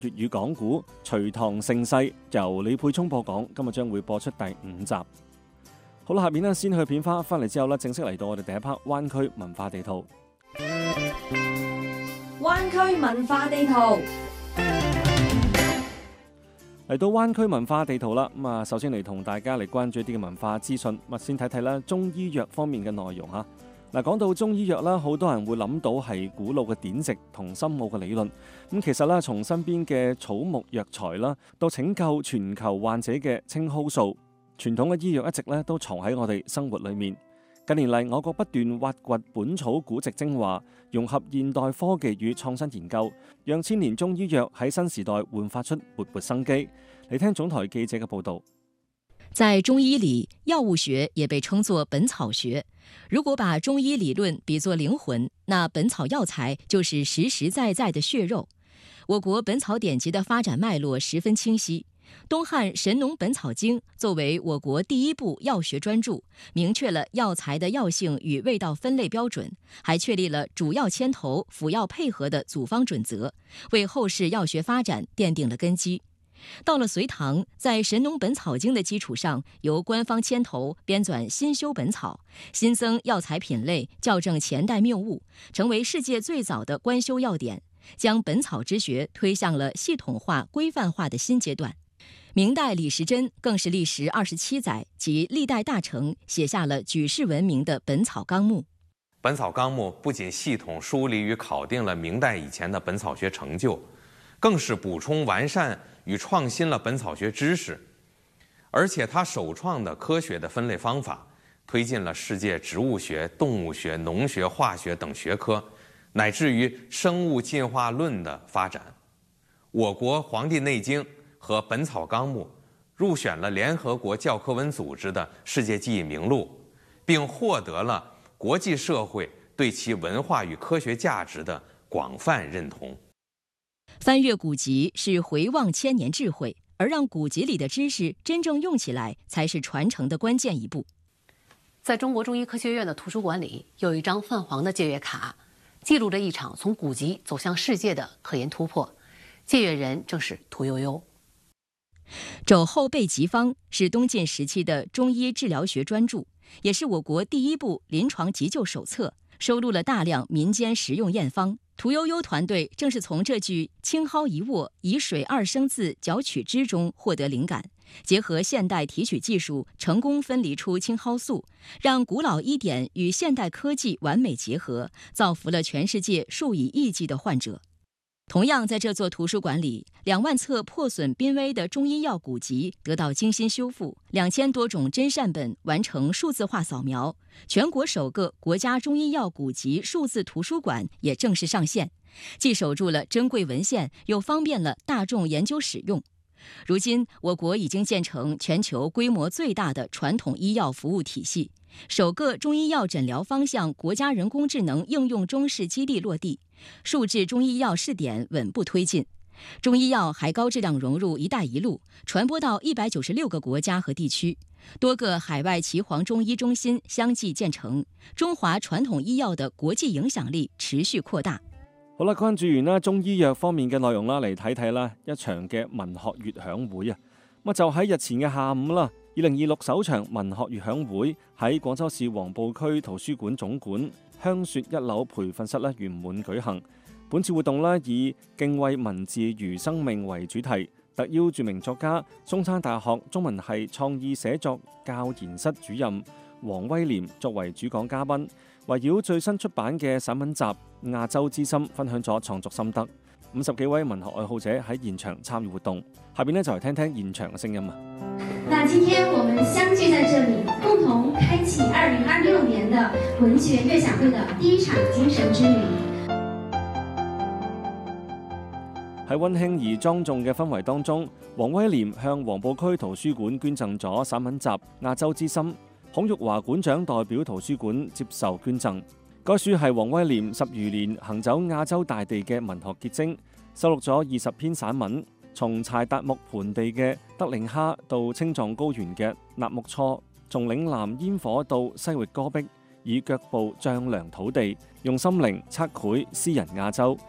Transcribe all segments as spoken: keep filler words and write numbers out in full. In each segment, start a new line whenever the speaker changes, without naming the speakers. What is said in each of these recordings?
粵語講古隋唐盛世由李沛聰播講，今日將會播出第五集。好啦，下邊呢先去片花，翻嚟之後呢，正式嚟到我哋第一 part 灣區文化地圖。
灣區文化地圖
嚟到灣區文化地圖啦，咁啊，首先嚟同大家嚟關注一啲嘅文化資訊，咁先睇睇啦中醫藥方面嘅內容嚇。嗱，講到中醫藥啦，好多人會諗到係古老嘅典籍同深奧嘅理論。咁其實咧，從身邊嘅草木藥材啦，到拯救全球患者嘅青蒿素，傳統嘅醫藥一直咧都藏喺我哋生活裏面。近年嚟，我國不斷挖掘本草古籍精華，融合現代科技與創新研究，讓千年中醫藥喺新時代煥發出勃勃生機。嚟聽總台記者嘅報導。
在中醫裡，藥物學也被稱作本草學。如果把中醫理論比作靈魂，那本草藥材就是實實在在的血肉。我國本草典籍的發展脈絡十分清晰。東漢《神農本草經》作為我國第一部藥學專著，明確了藥材的藥性與味道分類標準，還確立了主藥牽頭、輔藥配合的組方準則，為後世藥學發展奠定了根基。到了隋唐，在《神農本草經》的基礎上，由官方牽頭編纂新修本草，新增藥材品類，校正前代謬誤，成為世界最早的官修藥典，將本草之學推向了系統化、規範化的新階段。明代李時珍更是歷時二十七載，及歷代大成，寫下了舉世聞名的《本草綱目》。《
本草綱目》不僅系統梳理與考定了明代以前的本草學成就，更是補充完善與創新了本草學知識，而且它首創的科學的分類方法，推進了世界植物學、動物學、農學、化學等學科，乃至於生物進化論的發展。我國《黃帝內經》和《本草綱目》入選了聯合國教科文組織的世界記憶名錄，並獲得了國際社會對其文化與科學價值的廣泛認同。
翻閱古籍是回望千年智慧，而讓古籍裡的知識真正用起來，才是傳承的關鍵一步。
在中國中醫科學院的圖書館裡，有一張泛黃的借閱卡，記錄着一場從古籍走向世界的科研突破。借閱人正是屠呦呦。
肘後備急方是東晉時期的中醫治療學專著，也是我國第一部臨床急救手冊，收錄了大量民間實用驗方。屠呦呦團隊正是從這句青蒿一握，以水二升字絞取汁中獲得靈感，結合現代提取技術，成功分離出青蒿素，讓古老醫典與現代科技完美結合，造福了全世界數以億計的患者。同樣在這座圖書館裡，兩萬冊破損瀕危的中醫藥古籍得到精心修復，兩千多種真善本完成數字化掃描，全國首個國家中醫藥古籍數字圖書館也正式上線，既守住了珍貴文獻，又方便了大眾研究使用。如今，我國已經建成全球規模最大的傳統醫藥服務體系，首個中醫藥診療方向國家人工智能應用中試基地落地，數字中醫藥試點穩步推進，中醫藥還高質量融入“一帶一路”，傳播到一百九十六個國家和地區，多個海外岐黃中醫中心相繼建成，中華傳統醫藥的國際影響力持續擴大。
好啦，關注完啦中醫藥方面嘅內容啦，嚟睇睇啦一場嘅文學月響會啊！咁就喺日前嘅下午啦，二零二六首場文學月響會喺廣州市黃埔區圖書館總館香雪一樓培訓室咧圓滿舉行。本次活動咧以敬畏文字如生命為主題，特邀著名作家、中山大學中文系創意寫作教研室主任黃威廉作為主講嘉賓，圍繞最新出版嘅散文集《亞洲之心》分享咗創作心得。五十幾位文學愛好者喺現場參與活動，下邊呢就嚟聽聽現場嘅聲音啊！
那今天我們相聚在這裡，共同開啟二零二六年的文學悅享會的第一場精神之旅。
喺溫馨而莊重嘅氛圍當中，黃威廉向黃埔區圖書館捐贈咗散文集《亞洲之心》，孔玉華館長代表圖書館接受捐贈。該書係黃威廉十餘年行走亞洲大地嘅文學結晶，收錄咗二十篇散文，從柴達木盆地嘅德令哈到青藏高原嘅納木錯，從嶺南煙火到西域戈壁，以腳步丈量土地，用心靈測繪詩人亞洲。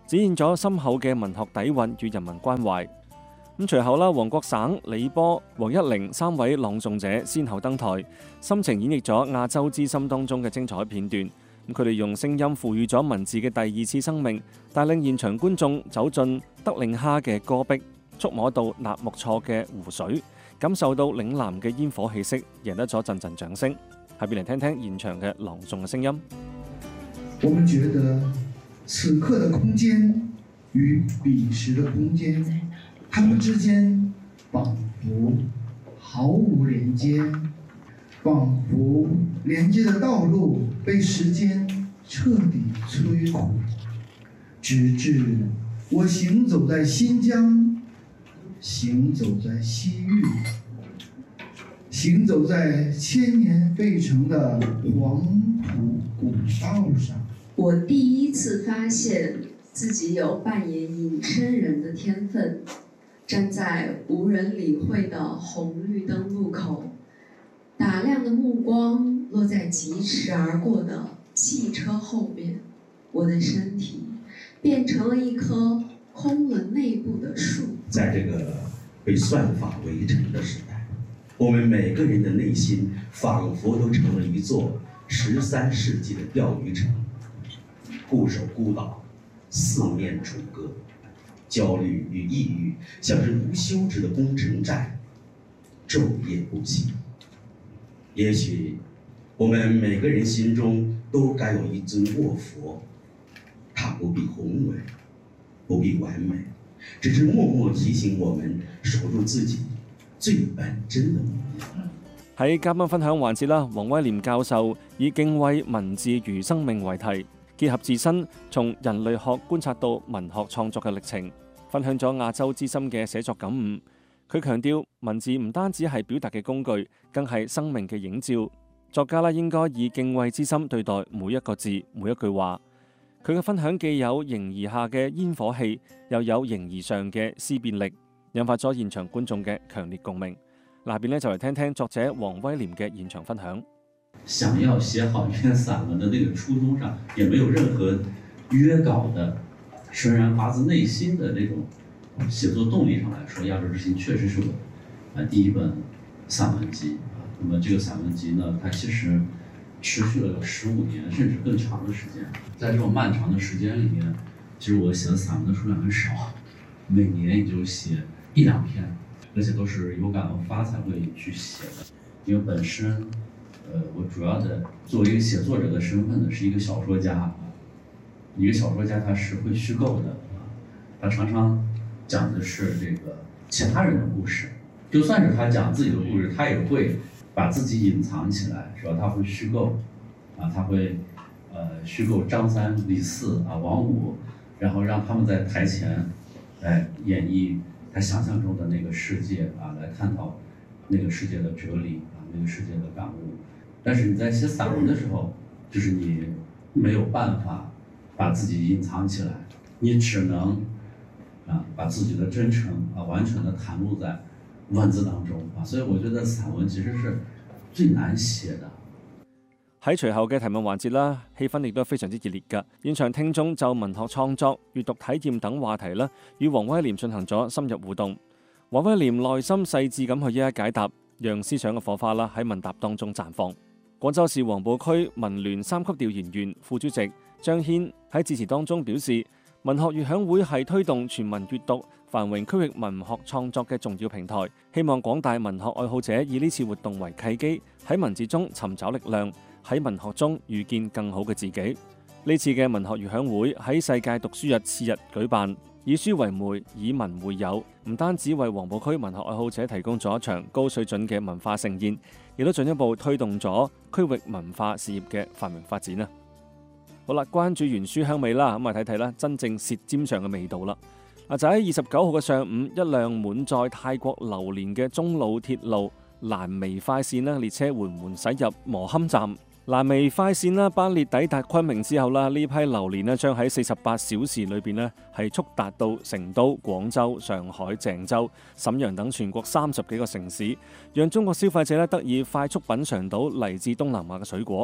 展現咗深厚嘅文學底蘊與人民關懷。咁隨後啦，黃國省、李波、黃一玲三位朗誦者先後登台，深情演繹咗亞洲之心當中嘅精彩片段。咁佢哋用聲音賦予咗文字嘅第二次生命，帶領現場觀眾走進德令哈嘅戈壁，觸摸到納木錯嘅湖水，感受到嶺南嘅煙火氣息，贏得咗陣陣掌聲。下邊嚟聽聽現場嘅朗誦嘅聲音。
我們覺得此刻的空間與彼時的空間，它們之間仿佛毫無連接，仿佛連接的道路被時間徹底摧毀，直至我行走在新疆，行走在西域，行走在千年沸騰的黃土古道上。
我第一次發現自己有扮演隱身人的天分，站在無人理會的紅綠燈路口，打量的目光落在疾馳而過的汽車後面，我的身體變成了一棵空了內部的樹。
在這個被算法圍城的時代，我們每個人的內心仿佛都成了一座十三世紀的釣魚城，固守孤島，四面楚歌，焦慮與抑鬱像是無休止的攻城戰，晝夜不息。也許我們每個人心中都該有一尊臥佛，它不必宏偉，不必完美，只是默默提醒我們守住自己最本真的模樣。
喺嘉賓分享環節啦，黃威廉教授以敬畏文字如生命為題，結合自身從人類學觀察到文學創作嘅歷程，分享咗亞洲之心嘅寫作感悟。佢強調文字唔單止係表達嘅工具，更係生命嘅映照。作家啦應該以敬畏之心對待每一個字、每一句話。佢嘅分享既有形而下嘅煙火氣，又有形而上嘅思辨力，引發咗現場觀眾嘅強烈共鳴。下邊呢就嚟聽聽作者黃威廉嘅現場分享。
想要寫好一篇散文的那個初衷上，也沒有任何約稿的，純然發自內心的那種寫作動力上來說，《亞洲之心》確實是我啊第一本散文集。那麼這個散文集呢，它其實持續了有十五年甚至更長的時間。在這種漫長的時間裡面，其實我寫的散文的數量很少，每年也就寫一兩篇，而且都是有感而發才會去寫的。因為本身，呃，我主要的作為一個寫作者的身份呢，是一個小說家。一個小說家他是會虛構的，他常常講的是這個其他人的故事，就算是他講自己的故事，他也會把自己隱藏起來，是吧？他會虛構，啊，他會，呃，虛構張三、李四啊、王五，然後讓他們在台前來演繹他想象中的那個世界啊，來探討那個世界的哲理啊，那個世界的感悟。但是你在寫散文的時候，就是你沒有辦法把自己隱藏起來，你只能啊把自己的真誠啊完全的袒露在文字當中啊，所以我覺得散文其實是最難寫的。
喺隨後嘅提問環節啦，氣氛亦都非常之熱烈㗎。現場聽眾就文學創作、閱讀體驗等話題啦，與黃威廉進行咗深入互動。黃威廉耐心細緻咁去一一解答，讓思想嘅火花啦喺問答當中綻放。廣州市黃埔區文聯三級調研員副主席張軒喺致辭當中表示，文學悅響會係推動全民閱讀、繁榮區域文學創作嘅重要平台，希望廣大文學愛好者以呢次活動為契機，喺文字中尋找力量，喺文學中遇見更好嘅自己。呢次嘅文學悅響會喺世界讀書日次日舉辦，以書為媒，以文會友，唔單止為黃埔區文學愛好者提供咗一場高水準嘅文化盛宴，亦都進一步推動咗區域文化事業嘅繁榮發展啊！好啦，關注完書香味啦，咁啊睇睇啦，真正舌尖上嘅味道啦。啊就喺二十九號嘅上午，一輛滿載泰國榴蓮嘅中老鐵路蘭微快線啦列車緩緩駛入磨堪站。蘭微快線啦班列抵達昆明之後啦，呢批榴蓮咧將喺四十八小時裏邊咧係速達到成都、廣州、上海、鄭州、瀋陽等全國三十幾個城市，讓中國消費者咧得以快速品嚐到嚟自東南亞嘅水果。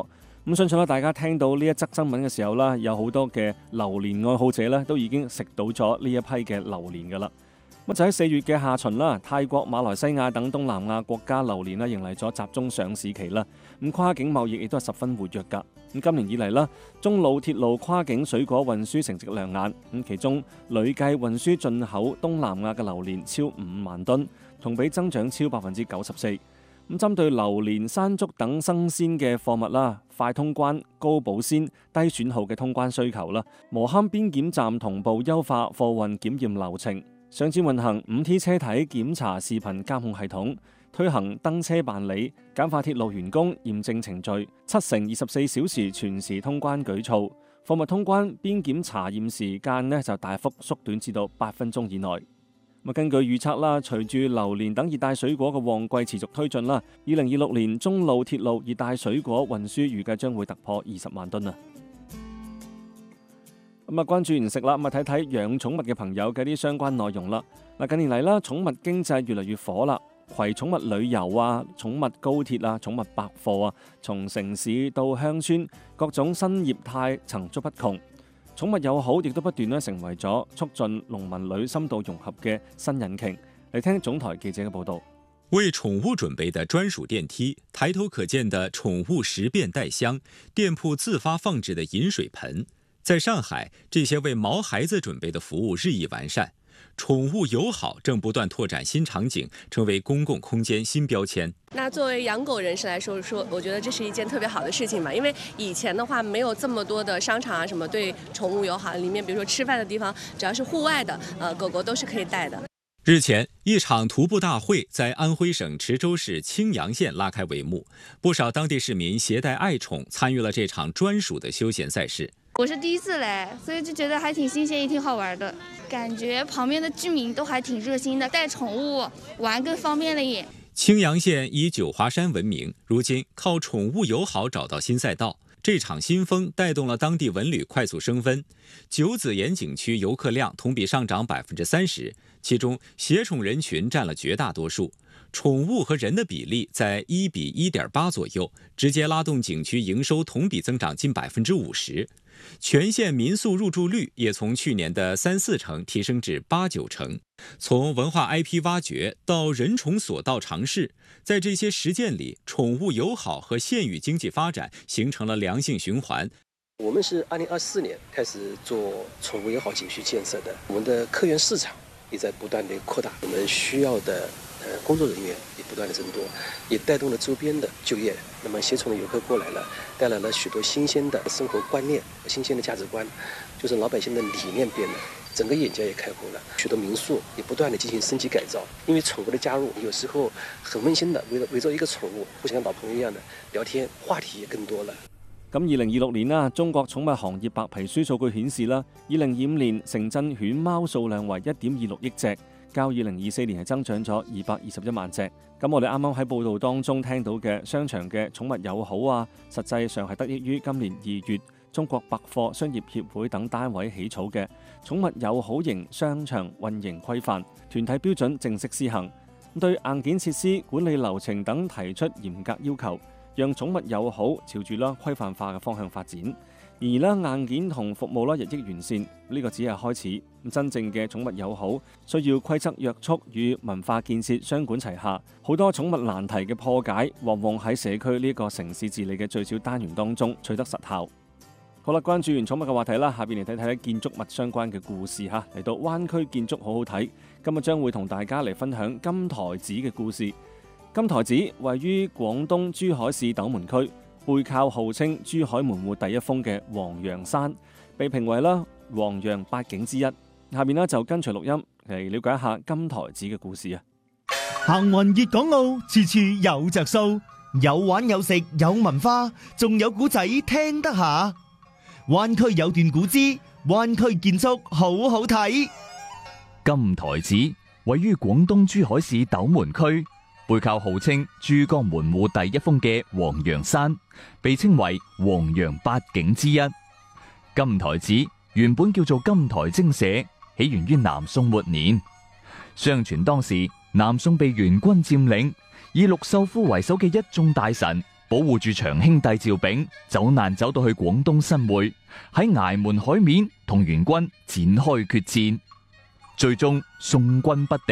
咁相信咧，大家聽到呢一則新聞嘅時候啦，有好多嘅榴蓮愛好者咧，都已經食到咗呢一批嘅榴蓮噶啦。咁就喺四月嘅下旬啦，泰國、馬來西亞等東南亞國家榴蓮咧迎嚟咗集中上市期啦。咁跨境貿易亦都係十分活躍㗎。咁今年以嚟啦，中老鐵路跨境水果運輸成績亮眼。咁其中累計運輸進口東南亞嘅榴蓮超五萬噸，同比增長超百分之九十四。咁針對榴蓮、山竹等新鮮嘅貨物啦，快通關、高保鮮、低損耗嘅通關需求啦，磨坑邊檢站同步優化貨運檢驗流程。上線運行五 T 車體檢查視頻監控系統，推行登車辦理，簡化鐵路員工驗證程序，七成二十四小時全時通關舉措。貨物通關邊檢查驗時間呢就大幅縮短至到八分鐘以內。根據預測啦，隨住榴蓮等熱帶水果嘅旺季持續推進啦，二零二六年中老鐵路熱帶水果運輸預計將會突破二十萬噸啊！咁啊，關注完食啦，咁啊睇睇養寵物嘅朋友嘅啲相關內容啦。嗱，近年嚟啦，寵物經濟越嚟越火啦，攜寵物旅遊啊、寵物高鐵啊、寵物百貨啊，從城市到鄉村，各種新業態層出不窮。寵物友好亦都不斷咧成為咗促進農民旅深度融合嘅新引擎。嚟聽總台記者嘅報導。
為寵物準備的專屬電梯，抬頭可見的寵物十便袋箱，店鋪自發放置的飲水盆。在上海，這些為毛孩子準備的服務日益完善，寵物友好正不斷拓展新場景，成為公共空間新標籤。
那作為養狗人士來說，說我覺得這是一件特別好的事情嘛，因為以前的話沒有這麼多的商場啊，什麼對寵物友好，裡面比如說吃飯的地方，只要是戶外的，呃，狗狗都是可以帶的。
日前，一場徒步大會在安徽省池州市青陽縣拉開帷幕，不少當地市民攜帶愛寵參與了這場專屬的休閒賽事。
我是第一次來，所以就覺得還挺新鮮，也挺好玩的。感覺旁邊的居民都還挺熱心的，帶寵物玩更方便了也。
青陽縣以九華山聞名，如今靠寵物友好找到新賽道。這場新風帶動了當地文旅快速升溫，九子岩景區遊客量同比上漲百分之三十，其中攜寵人群佔了絕大多數，寵物和人的比例在一比一點八左右，直接拉動景區營收同比增長近百分之五十。全縣民宿入住率也從去年的三四成提升至八九成。從文化 I P 挖掘到人寵所到嘗試，在這些實踐裡，寵物友好和縣域經濟發展形成了良性循環。
我們是二零二四年開始做寵物友好景區建設的，我們的客源市場也在不斷地擴大，我們需要的呃工作人員也不斷地增多，也帶動了周邊的就業。那麼攜寵的遊客過來了，帶來了許多新鮮的生活觀念、新鮮的價值觀，就是老百姓的理念變了，整個眼界也開闊了。許多民宿也不斷地進行升級改造，因為寵物的加入，有時候很溫馨的圍圍着一個寵物，互相像老朋友一樣的聊天，話題也更多了。
咁二零二六年啦，中國寵物行業白皮書數據顯示啦，二零二五年城鎮犬貓數量為一點二六億隻，較二零二四年係增長咗二百二十一萬隻。咁我哋啱啱喺報道當中聽到嘅商場嘅寵物友好啊，實際上係得益於今年二月中國百貨商業協會等單位起草嘅寵物友好型商場運營規範團體標準正式施行，對硬件設施、管理流程等提出嚴格要求，讓寵物友好朝住啦規範化嘅方向發展。而啦硬件同服務啦日益完善，呢個只係開始。真正嘅寵物友好需要規則約束與文化建設雙管齊下，好多寵物難題嘅破解，往往喺社區呢個城市治理嘅最小單元當中取得實效。好啦，關注完寵物嘅話題啦，下邊嚟睇睇建築物相關嘅故事嚇。嚟到灣區建築好好睇，今日將會同大家嚟分享金台寺嘅故事。金台寺位於廣東珠海市斗門區，背靠號稱珠海門戶第一峰嘅黃楊山，被評為啦黃楊八景之一。下面呢就跟隨錄音嚟了解一下金台寺嘅故事啊！
行雲粵港澳，處處有着數，有玩有食有文化，仲有古仔聽得下。灣區有段古之，灣區建築好好睇。
金台寺位於廣東珠海市斗門區，背靠號稱珠江門戶第一峰嘅黃楊山，被稱為黃楊八景之一。金台寺原本叫做金台精舍，起源於南宋末年。相傳當時南宋被元軍佔領，以陸秀夫為首嘅一眾大臣保護住長兄弟趙昺走難走到去廣東新會，喺崖門海面同元軍展開決戰，最終宋軍不敵。